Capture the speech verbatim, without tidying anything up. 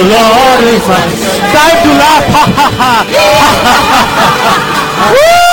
Lord is my. Time to laugh. Ha ha ha. Woo!